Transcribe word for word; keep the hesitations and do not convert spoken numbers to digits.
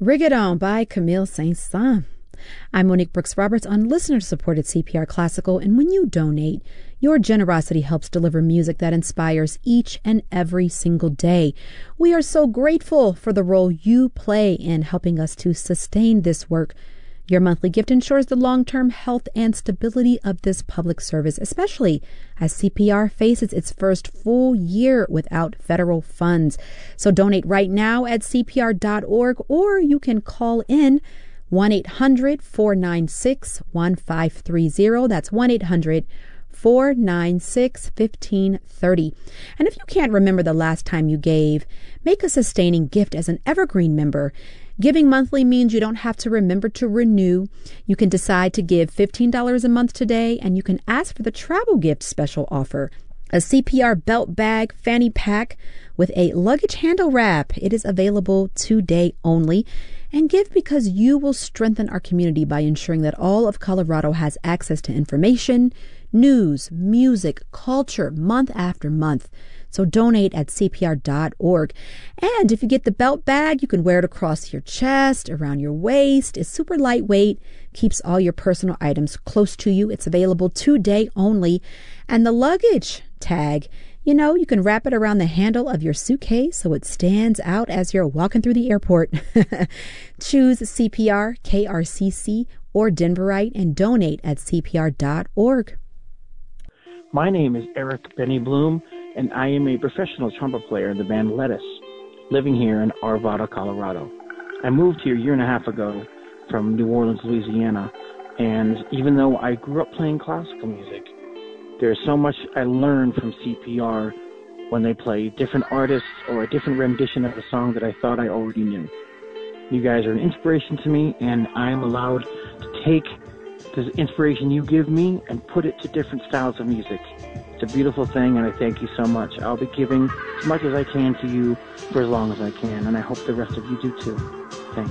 Rigadon by Camille Saint-Saëns. I'm Monique Brooks-Roberts on listener-supported C P R Classical, and when you donate, your generosity helps deliver music that inspires each and every single day. We are so grateful for the role you play in helping us to sustain this work. Your monthly gift ensures the long-term health and stability of this public service, especially as C P R faces its first full year without federal funds. So donate right now at C P R dot org, or you can call in one eight hundred, four nine six, one five three zero. That's one eight hundred, four nine six, one five three zero. And if you can't remember the last time you gave, make a sustaining gift as an Evergreen member. Giving monthly means you don't have to remember to renew. You can decide to give fifteen dollars a month today, and you can ask for the travel gift special offer, a C P R belt bag fanny pack with a luggage handle wrap. It is available today only. And give because you will strengthen our community by ensuring that all of Colorado has access to information, news, music, culture, month after month. So donate at C P R dot org. And if you get the belt bag, you can wear it across your chest, around your waist. It's super lightweight, keeps all your personal items close to you. It's available today only. And the luggage tag, you know, you can wrap it around the handle of your suitcase so it stands out as you're walking through the airport. Choose C P R, K R C C, or Denverite and donate at C P R dot org. My name is Eric Benny Bloom, and I am a professional trumpet player in the band Lettuce, living here in Arvada, Colorado. I moved here a year and a half ago from New Orleans, Louisiana, and even though I grew up playing classical music, there's so much I learned from C P R when they play different artists or a different rendition of a song that I thought I already knew. You guys are an inspiration to me, and I'm allowed to take the inspiration you give me and put it to different styles of music. It's a beautiful thing, and I thank you so much. I'll be giving as much as I can to you for as long as I can, and I hope the rest of you do too.